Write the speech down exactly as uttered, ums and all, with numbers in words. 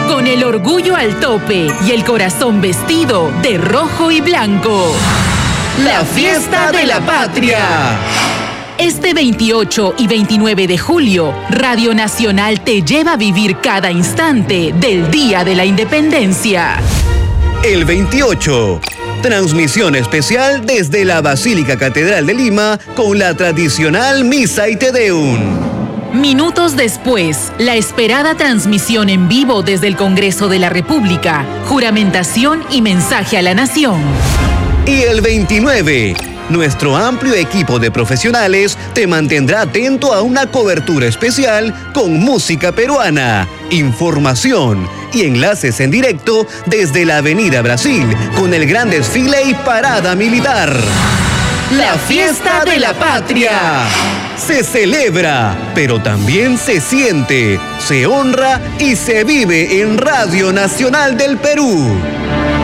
con el orgullo al tope y el corazón vestido de rojo y blanco. La Fiesta de la Patria. Este veintiocho y veintinueve de julio, Radio Nacional te lleva a vivir cada instante del Día de la Independencia. El veintiocho, transmisión especial desde la Basílica Catedral de Lima con la tradicional Misa y Te Deum. Minutos después, la esperada transmisión en vivo desde el Congreso de la República, juramentación y mensaje a la nación. Y el veintinueve, nuestro amplio equipo de profesionales te mantendrá atento a una cobertura especial con música peruana, información y enlaces en directo desde la Avenida Brasil con el gran desfile y parada militar. La Fiesta de la Patria. Se celebra, pero también se siente, se honra y se vive en Radio Nacional del Perú.